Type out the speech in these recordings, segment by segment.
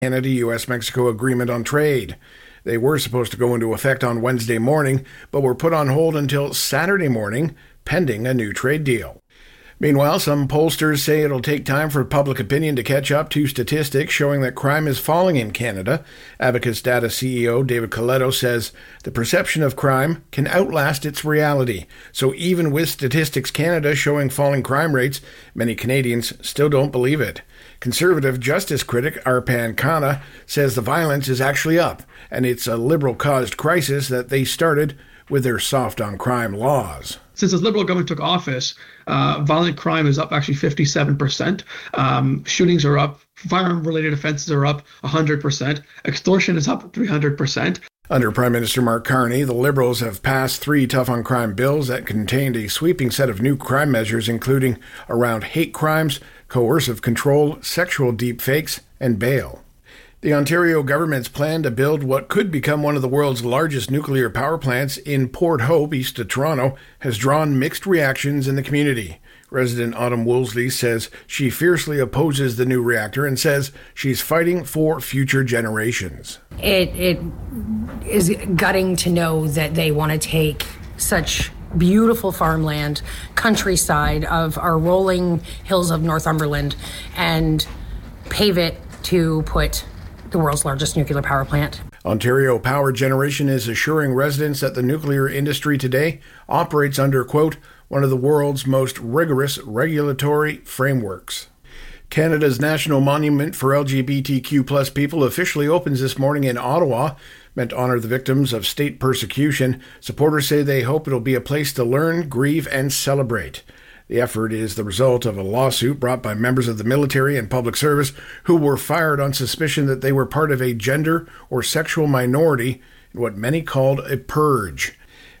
Canada-US-Mexico agreement on trade. They were supposed to go into effect on Wednesday morning, but were put on hold until Saturday morning, pending a new trade deal. Meanwhile, some pollsters say it'll take time for public opinion to catch up to statistics showing that crime is falling in Canada. Abacus Data CEO David Coletto says the perception of crime can outlast its reality. So even with Statistics Canada showing falling crime rates, many Canadians still don't believe it. Conservative justice critic Arpan Khanna says the violence is actually up, and it's a Liberal-caused crisis that they started with their soft-on-crime laws. Since this Liberal government took office, violent crime is up actually 57%. Shootings are up. Firearm-related offenses are up 100%. Extortion is up 300%. Under Prime Minister Mark Carney, the Liberals have passed 3 tough-on-crime bills that contained a sweeping set of new crime measures, including around hate crimes, coercive control, sexual deepfakes, and bail. The Ontario government's plan to build what could become one of the world's largest nuclear power plants in Port Hope, east of Toronto, has drawn mixed reactions in the community. Resident Autumn Woolsey says she fiercely opposes the new reactor and says she's fighting for future generations. It is gutting to know that they want to take such beautiful farmland, countryside of our rolling hills of Northumberland and pave it to put the world's largest nuclear power plant. Ontario Power Generation is assuring residents that the nuclear industry today operates under, quote, one of the world's most rigorous regulatory frameworks. Canada's National Monument for LGBTQ+ people officially opens this morning in Ottawa, meant to honor the victims of state persecution. Supporters say they hope it'll be a place to learn, grieve, and celebrate. The effort is the result of a lawsuit brought by members of the military and public service who were fired on suspicion that they were part of a gender or sexual minority in what many called a purge.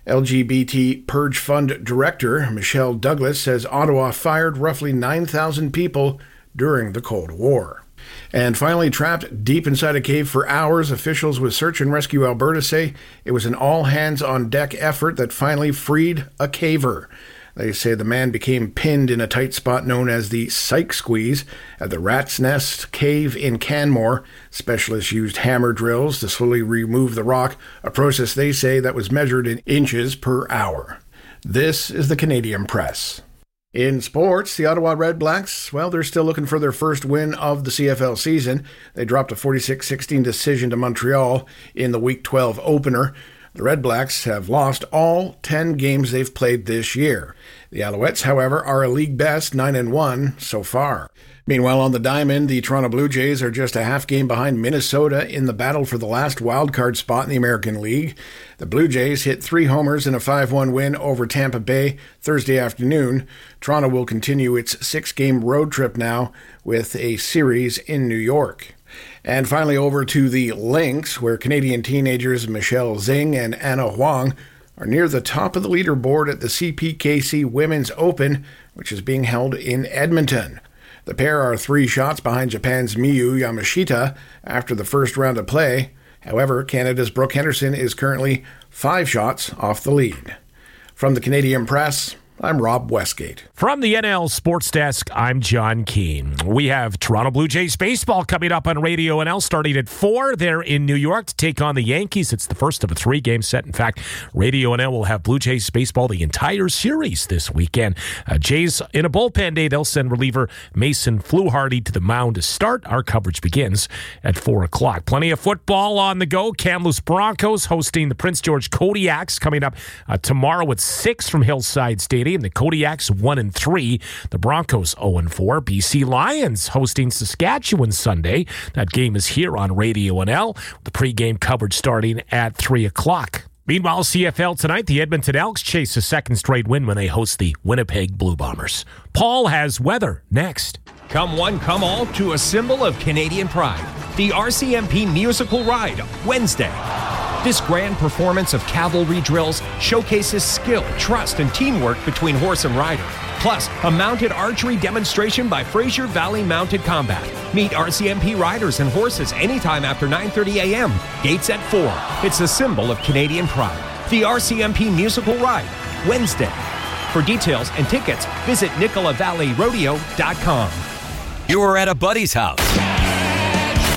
LGBT Purge Fund Director Michelle Douglas says Ottawa fired roughly 9,000 people during the Cold War. And finally, trapped deep inside a cave for hours, officials with Search and Rescue Alberta say it was an all-hands-on-deck effort that finally freed a caver. They say the man became pinned in a tight spot known as the Psych Squeeze at the Rat's Nest Cave in Canmore. Specialists used hammer drills to slowly remove the rock, a process they say that was measured in inches per hour. This is the Canadian Press. In sports, the Ottawa Redblacks, well, they're still looking for their first win of the CFL season. They dropped a 46-16 decision to Montreal in the Week 12 opener. The Redblacks have lost all 10 games they've played this year. The Alouettes, however, are a league best 9-1 so far. Meanwhile, on the diamond, the Toronto Blue Jays are just a half game behind Minnesota in the battle for the last wildcard spot in the American League. The Blue Jays hit 3 homers in a 5-1 win over Tampa Bay Thursday afternoon. Toronto will continue its 6-game road trip now with a series in New York. And finally over to the Lynx, where Canadian teenagers Michelle Zing and Anna Huang are near the top of the leaderboard at the CPKC Women's Open, which is being held in Edmonton. The pair are 3 shots behind Japan's Miyu Yamashita after the first round of play. However, Canada's Brooke Henderson is currently 5 shots off the lead. From the Canadian Press, I'm Rob Westgate. From the NL Sports Desk, I'm John Keane. We have Toronto Blue Jays baseball coming up on Radio NL starting at 4. They're in New York to take on the Yankees. It's the first of a 3-game set. In fact, Radio NL will have Blue Jays baseball the entire series this weekend. Jays in a bullpen day. They'll send reliever Mason Fluharty to the mound to start. Our coverage begins at 4 o'clock. Plenty of football on the go. Kamloops Broncos hosting the Prince George Kodiaks coming up tomorrow at 6 from Hillside Stadium. The Kodiaks 1-3. The Broncos 0-4. BC Lions hosting Saskatchewan Sunday. That game is here on Radio NL. The pregame coverage starting at 3 o'clock. Meanwhile, CFL tonight, the Edmonton Elks chase a second straight win when they host the Winnipeg Blue Bombers. Paul has weather next. Come one, come all to a symbol of Canadian pride. The RCMP Musical Ride, Wednesday. This grand performance of cavalry drills showcases skill, trust, and teamwork between horse and rider. Plus, a mounted archery demonstration by Fraser Valley Mounted Combat. Meet RCMP riders and horses anytime after 9:30 a.m. Gates at 4. It's a symbol of Canadian pride. The RCMP Musical Ride, Wednesday. For details and tickets, visit NicolaValleyRodeo.com. You were at a buddy's house.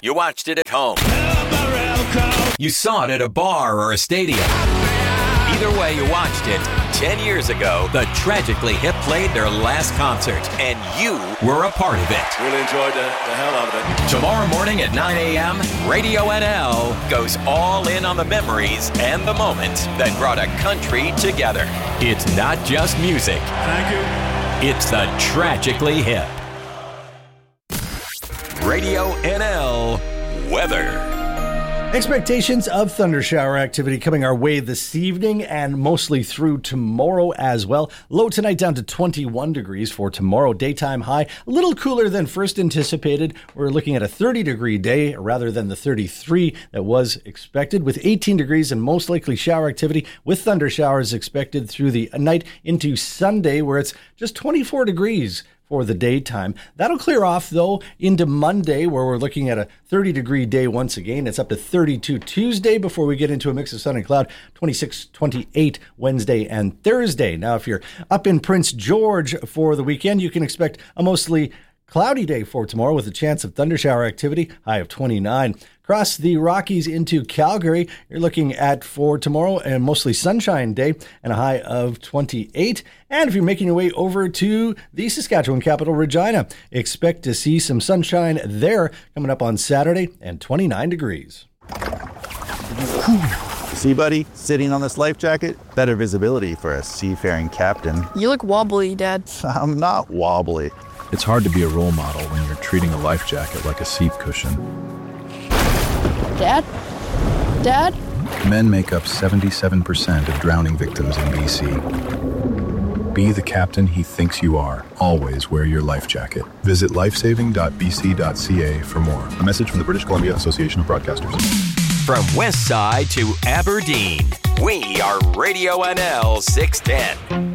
You watched it at home. You saw it at a bar or a stadium. Either way you watched it, 10 years ago, the Tragically Hip played their last concert, and you were a part of it. Really enjoyed the hell out of it. Tomorrow morning at 9 a.m., Radio NL goes all in on the memories and the moments that brought a country together. It's not just music. Thank you. It's the Tragically Hip. Radio NL weather. Expectations of thunder shower activity coming our way this evening and mostly through tomorrow as well. Low tonight down to 21 degrees for tomorrow. Daytime high, a little cooler than first anticipated. We're looking at a 30-degree day rather than the 33 that was expected, with 18 degrees and most likely shower activity with thunder showers expected through the night into Sunday, where it's just 24 degrees for the daytime. That'll clear off, though, into Monday, where we're looking at a 30-degree day once again. It's up to 32 Tuesday before we get into a mix of sun and cloud, 26, 28 Wednesday and Thursday. Now, if you're up in Prince George for the weekend, you can expect a mostly cloudy day for tomorrow with a chance of thunder shower activity, high of 29. Across the Rockies into Calgary, you're looking at for tomorrow a mostly sunshine day and a high of 28. And if you're making your way over to the Saskatchewan capital, Regina, expect to see some sunshine there coming up on Saturday and 29 degrees. See, buddy, sitting on this life jacket, better visibility for a seafaring captain. You look wobbly, Dad. I'm not wobbly. It's hard to be a role model when you're treating a life jacket like a seat cushion. Dad? Dad? Men make up 77% of drowning victims in BC. Be the captain he thinks you are. Always wear your life jacket. Visit lifesaving.bc.ca for more. A message from the British Columbia Association of Broadcasters. From West Side to Aberdeen, we are Radio NL 610.